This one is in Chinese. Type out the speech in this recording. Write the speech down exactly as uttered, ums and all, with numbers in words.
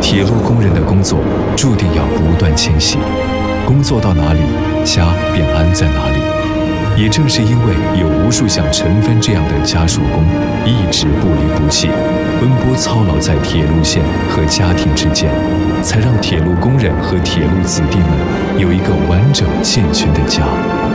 铁路工人的工作注定要不断迁徙，工作到哪里，家便安在哪里。也正是因为有无数像陈芬这样的家属工，一直不离不弃，奔波操劳在铁路线和家庭之间，才让铁路工人和铁路子弟们有一个完整健全的家。